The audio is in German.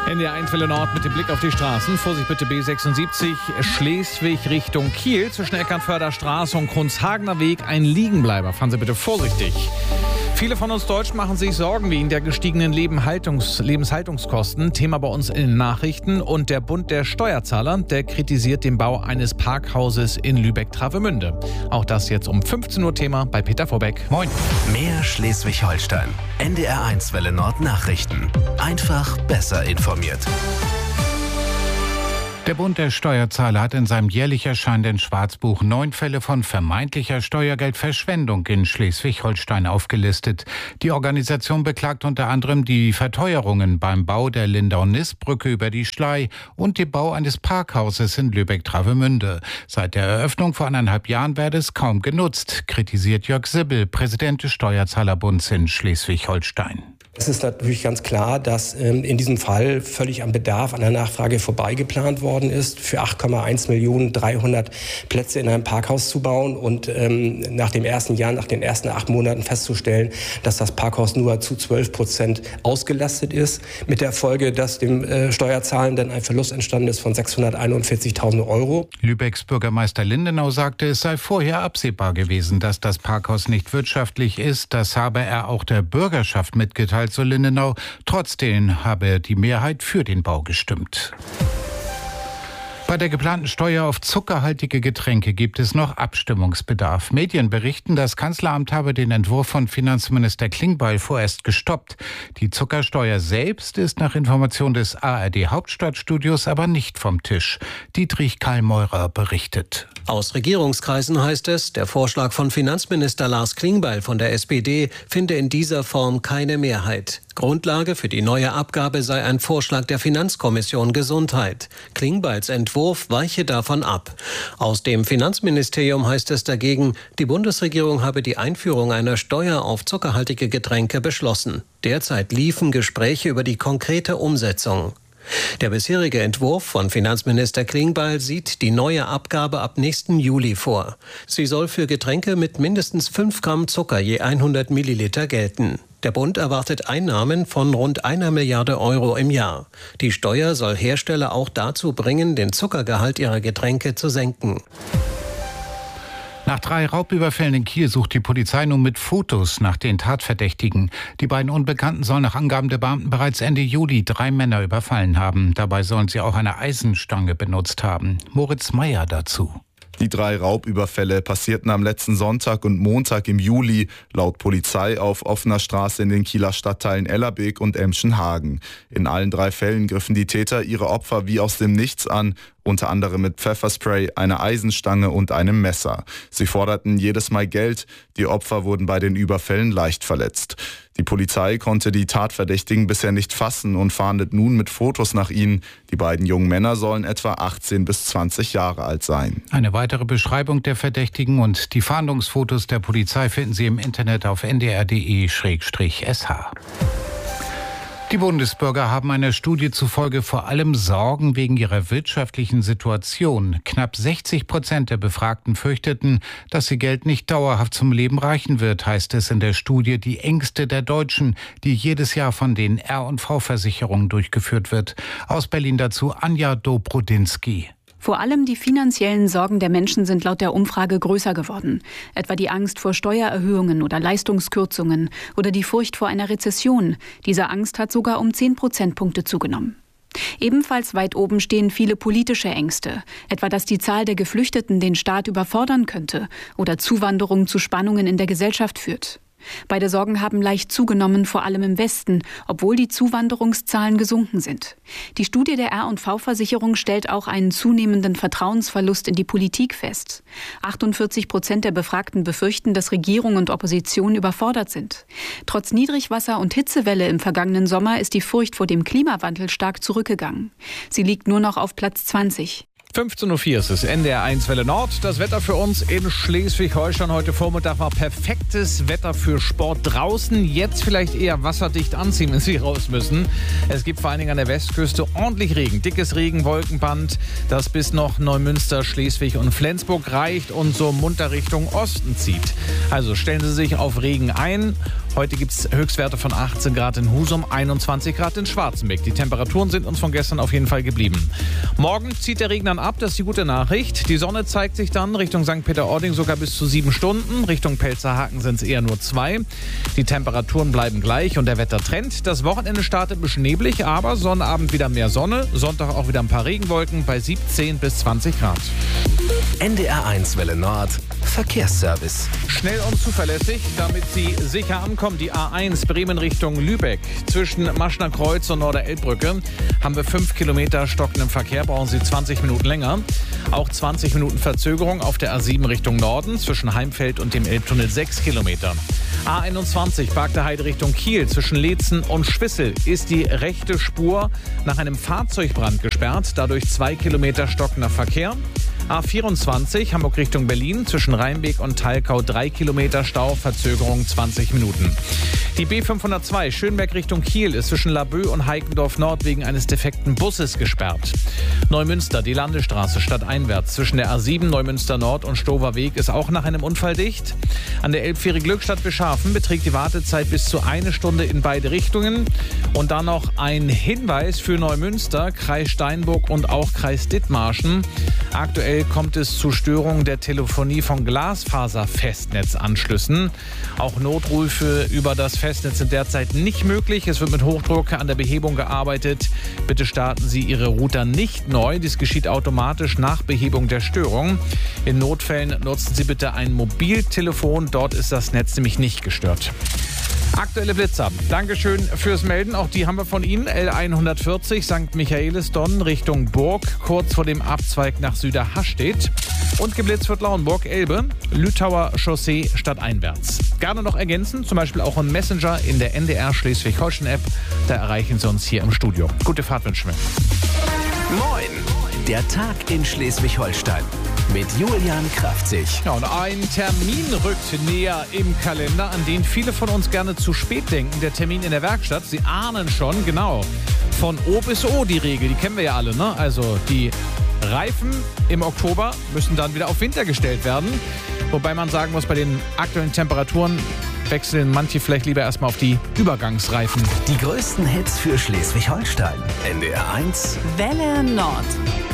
NDR1 Welle Nord mit dem Blick auf die Straßen. Vorsicht bitte B76 Schleswig Richtung Kiel. Zwischen Eckernförder Straße und Kronshagener Weg ein Liegenbleiber. Fahren Sie bitte vorsichtig. Viele von uns Deutschen machen sich Sorgen wegen der gestiegenen Lebenshaltungskosten. Thema bei uns in den Nachrichten. Und der Bund der Steuerzahler, der kritisiert den Bau eines Parkhauses in Lübeck-Travemünde. Auch das jetzt um 15 Uhr Thema bei Peter Vorbeck. Moin. Mehr Schleswig-Holstein. NDR1 Welle Nord Nachrichten. Einfach besser informiert. Der Bund der Steuerzahler hat in seinem jährlich erscheinenden Schwarzbuch 9 Fälle von vermeintlicher Steuergeldverschwendung in Schleswig-Holstein aufgelistet. Die Organisation beklagt unter anderem die Verteuerungen beim Bau der Lindau-Nist-Brücke über die Schlei und den Bau eines Parkhauses in Lübeck-Travemünde. Seit der Eröffnung vor 1,5 Jahren werde es kaum genutzt, kritisiert Jörg Sibbel, Präsident des Steuerzahlerbunds in Schleswig-Holstein. Es ist natürlich ganz klar, dass in diesem Fall völlig am Bedarf, an der Nachfrage vorbeigeplant worden ist, für 8,1.300.000 Plätze in einem Parkhaus zu bauen und nach dem ersten Jahr, nach den ersten 8 Monaten festzustellen, dass das Parkhaus nur zu 12% ausgelastet ist, mit der Folge, dass dem Steuerzahlenden ein Verlust entstanden ist von 641.000 Euro. Lübecks Bürgermeister Lindenau sagte, es sei vorher absehbar gewesen, dass das Parkhaus nicht wirtschaftlich ist. Das habe er auch der Bürgerschaft mitgeteilt, so Lindenau. Trotzdem habe die Mehrheit für den Bau gestimmt. Bei der geplanten Steuer auf zuckerhaltige Getränke gibt es noch Abstimmungsbedarf. Medien berichten, das Kanzleramt habe den Entwurf von Finanzminister Klingbeil vorerst gestoppt. Die Zuckersteuer selbst ist nach Information des ARD Hauptstadtstudios aber nicht vom Tisch. Dietrich Kallmeurer berichtet. Aus Regierungskreisen heißt es, der Vorschlag von Finanzminister Lars Klingbeil von der SPD finde in dieser Form keine Mehrheit. Grundlage für die neue Abgabe sei ein Vorschlag der Finanzkommission Gesundheit. Klingbeils Entwurf weiche davon ab. Aus dem Finanzministerium heißt es dagegen, die Bundesregierung habe die Einführung einer Steuer auf zuckerhaltige Getränke beschlossen. Derzeit liefen Gespräche über die konkrete Umsetzung. Der bisherige Entwurf von Finanzminister Klingbeil sieht die neue Abgabe ab nächsten Juli vor. Sie soll für Getränke mit mindestens 5 Gramm Zucker je 100 Milliliter gelten. Der Bund erwartet Einnahmen von rund 1 Milliarde Euro im Jahr. Die Steuer soll Hersteller auch dazu bringen, den Zuckergehalt ihrer Getränke zu senken. Nach 3 Raubüberfällen in Kiel sucht die Polizei nun mit Fotos nach den Tatverdächtigen. Die beiden Unbekannten sollen nach Angaben der Beamten bereits Ende Juli 3 Männer überfallen haben. Dabei sollen sie auch eine Eisenstange benutzt haben. Moritz Meyer dazu. Die 3 Raubüberfälle passierten am letzten Sonntag und Montag im Juli, laut Polizei auf offener Straße in den Kieler Stadtteilen Ellerbeek und Emschenhagen. In allen 3 Fällen griffen die Täter ihre Opfer wie aus dem Nichts an, unter anderem mit Pfefferspray, einer Eisenstange und einem Messer. Sie forderten jedes Mal Geld, die Opfer wurden bei den Überfällen leicht verletzt. Die Polizei konnte die Tatverdächtigen bisher nicht fassen und fahndet nun mit Fotos nach ihnen. Die beiden jungen Männer sollen etwa 18 bis 20 Jahre alt sein. Eine weitere Beschreibung der Verdächtigen und die Fahndungsfotos der Polizei finden Sie im Internet auf ndr.de/sh. Die Bundesbürger haben einer Studie zufolge vor allem Sorgen wegen ihrer wirtschaftlichen Situation. Knapp 60% der Befragten fürchteten, dass ihr Geld nicht dauerhaft zum Leben reichen wird, heißt es in der Studie Die Ängste der Deutschen, die jedes Jahr von den R&V-Versicherungen durchgeführt wird. Aus Berlin dazu Anja Dobrodinsky. Vor allem die finanziellen Sorgen der Menschen sind laut der Umfrage größer geworden. Etwa die Angst vor Steuererhöhungen oder Leistungskürzungen oder die Furcht vor einer Rezession. Diese Angst hat sogar um 10 Prozentpunkte zugenommen. Ebenfalls weit oben stehen viele politische Ängste, etwa dass die Zahl der Geflüchteten den Staat überfordern könnte oder Zuwanderung zu Spannungen in der Gesellschaft führt. Beide Sorgen haben leicht zugenommen, vor allem im Westen, obwohl die Zuwanderungszahlen gesunken sind. Die Studie der R&V-Versicherung stellt auch einen zunehmenden Vertrauensverlust in die Politik fest. 48% der Befragten befürchten, dass Regierung und Opposition überfordert sind. Trotz Niedrigwasser- und Hitzewelle im vergangenen Sommer ist die Furcht vor dem Klimawandel stark zurückgegangen. Sie liegt nur noch auf Platz 20. 15.04 Uhr ist es, NDR1 Welle Nord. Das Wetter für uns in Schleswig-Holstein heute Vormittag war perfektes Wetter für Sport draußen. Jetzt vielleicht eher wasserdicht anziehen, wenn Sie raus müssen. Es gibt vor allen Dingen an der Westküste ordentlich Regen. Dickes Regenwolkenband, das bis noch Neumünster, Schleswig und Flensburg reicht und so munter Richtung Osten zieht. Also stellen Sie sich auf Regen ein Heute gibt es Höchstwerte von 18 Grad in Husum, 21 Grad in Schwarzenbeck. Die Temperaturen sind uns von gestern auf jeden Fall geblieben. Morgen zieht der Regen dann ab, das ist die gute Nachricht. Die Sonne zeigt sich dann Richtung St. Peter-Ording sogar bis zu 7 Stunden. Richtung Pelzerhaken sind es eher nur 2. Die Temperaturen bleiben gleich und der Wettertrend. Das Wochenende startet ein bisschen neblig, aber Sonnabend wieder mehr Sonne. Sonntag auch wieder ein paar Regenwolken bei 17 bis 20 Grad. NDR1 Welle Nord. Verkehrsservice. Schnell und zuverlässig, damit Sie sicher ankommen. Die A1 Bremen Richtung Lübeck. Zwischen Maschner Kreuz und Norderelbbrücke haben wir 5 Kilometer stockenden Verkehr. Brauchen Sie 20 Minuten länger. Auch 20 Minuten Verzögerung auf der A7 Richtung Norden. Zwischen Heimfeld und dem Elbtunnel 6 Kilometer. A21 Barkter Heide Richtung Kiel. Zwischen Leetzen und Schwissel ist die rechte Spur nach einem Fahrzeugbrand gesperrt. Dadurch 2 Kilometer stockender Verkehr. A24 Hamburg Richtung Berlin, zwischen Rheinbeek und Talkau 3 Kilometer Stau, Verzögerung 20 Minuten. Die B502 Schönberg Richtung Kiel ist zwischen Laboe und Heikendorf Nord wegen eines defekten Busses gesperrt. Neumünster, die Landesstraße stadteinwärts zwischen der A7 Neumünster Nord und Stover Weg ist auch nach einem Unfall dicht. An der Elbfähre Glückstadt Beschafen beträgt die Wartezeit bis zu 1 Stunde in beide Richtungen. Und dann noch ein Hinweis für Neumünster, Kreis Steinburg und auch Kreis Dithmarschen. Aktuell kommt es zu Störungen der Telefonie von Glasfaser-Festnetzanschlüssen. Auch Notrufe über das Festnetz sind derzeit nicht möglich. Es wird mit Hochdruck an der Behebung gearbeitet. Bitte starten Sie Ihre Router nicht neu. Dies geschieht automatisch nach Behebung der Störung. In Notfällen nutzen Sie bitte ein Mobiltelefon. Dort ist das Netz nämlich nicht gestört. Aktuelle Blitzer. Dankeschön fürs Melden. Auch die haben wir von Ihnen. L140 St. Michaelis-Donn Richtung Burg, kurz vor dem Abzweig nach Süderhastedt. Und geblitzt wird Lauenburg-Elbe, Lüttauer Chaussee stadteinwärts. Gerne noch ergänzen, zum Beispiel auch ein Messenger in der NDR Schleswig-Holstein-App. Da erreichen Sie uns hier im Studio. Gute Fahrt wünschen wir. Moin! Der Tag in Schleswig-Holstein. Mit Julian Kraftzig. Ja, und ein Termin rückt näher im Kalender, an den viele von uns gerne zu spät denken. Der Termin in der Werkstatt. Sie ahnen schon, genau. Von O bis O die Regel, die kennen wir ja alle, ne? Also die Reifen im Oktober müssen dann wieder auf Winter gestellt werden. Wobei man sagen muss, bei den aktuellen Temperaturen wechseln manche vielleicht lieber erstmal auf die Übergangsreifen. Die größten Hits für Schleswig-Holstein. NDR1 Welle Nord.